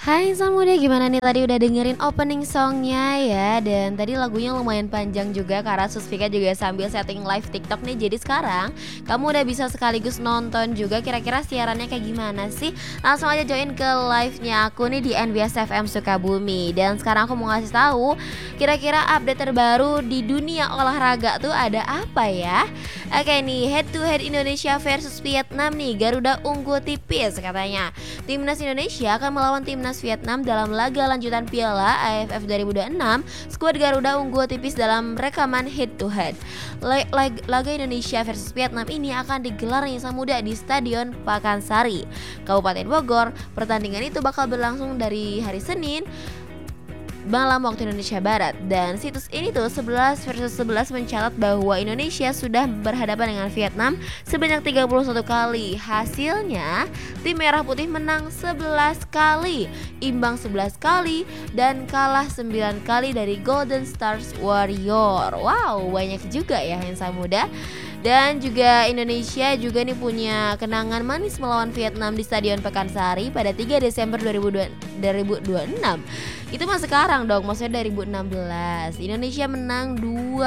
Hai Insan Muda, gimana nih tadi udah dengerin opening songnya ya. Dan tadi lagunya lumayan panjang juga karena Susvika juga sambil setting live TikTok nih. Jadi sekarang kamu udah bisa sekaligus nonton juga kira-kira siarannya kayak gimana sih. Langsung aja join ke live-nya aku nih di NBS FM Sukabumi. Dan sekarang aku mau ngasih tahu kira-kira update terbaru di dunia olahraga tuh ada apa ya. Oke nih, head to head Indonesia versus Vietnam nih. Garuda unggul tipis katanya. Timnas Indonesia akan melawan timnas Vietnam dalam laga lanjutan Piala AFF 2026. Skuad Garuda unggul tipis dalam rekaman head to head. Laga Indonesia versus Vietnam ini akan digelar Insan Muda di Stadion Pakansari, Kabupaten Bogor. Pertandingan itu bakal berlangsung dari hari Senin malam waktu Indonesia Barat. Dan situs ini tuh 11 versus 11 mencatat bahwa Indonesia sudah berhadapan dengan Vietnam sebanyak 31 kali. Hasilnya tim Merah Putih menang 11 kali, imbang 11 kali, dan kalah 9 kali dari Golden Stars Warrior. Wow, banyak juga ya Insan Muda. Dan juga Indonesia juga nih punya kenangan manis melawan Vietnam di Stadion Pakansari pada 3 Desember 2026. Itu mah sekarang dong, maksudnya 2016. Indonesia menang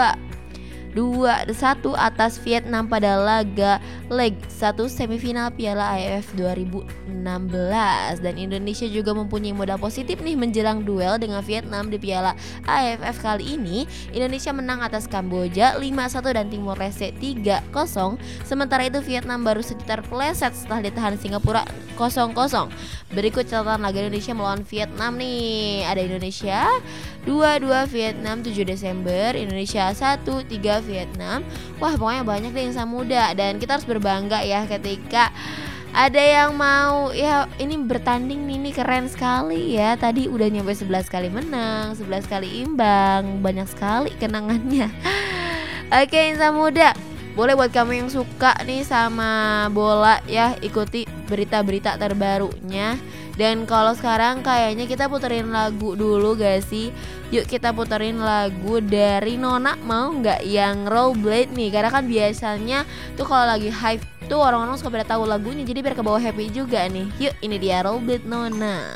2-1 atas Vietnam pada laga leg 1 semifinal Piala AFF 2016. Dan Indonesia juga mempunyai modal positif nih menjelang duel dengan Vietnam di Piala AFF kali ini. Indonesia menang atas Kamboja 5-1 dan Timor Leste 3-0. Sementara itu Vietnam baru sekitar pleset setelah ditahan Singapura 0-0. Berikut catatan laga Indonesia melawan Vietnam nih. Ada Indonesia 2-2 Vietnam 7 Desember, Indonesia 1-3 Vietnam. Wah, pokoknya banyak deh Insan Muda. Dan kita harus berbangga ya ketika ada yang mau ya ini bertanding ini keren sekali ya. Tadi udah nyampe 11 kali menang, 11 kali imbang. Banyak sekali kenangannya. Oke Insan Muda, boleh buat kamu yang suka nih sama bola ya, ikuti berita-berita terbarunya. Dan kalau sekarang kayaknya kita puterin lagu dulu gak sih? Yuk kita puterin lagu dari Nona, mau gak yang Rollerblade nih? Karena kan biasanya tuh kalau lagi hype tuh orang-orang suka pada tahu lagunya, jadi biar kebawa happy juga nih. Yuk ini dia Rollerblade Nona.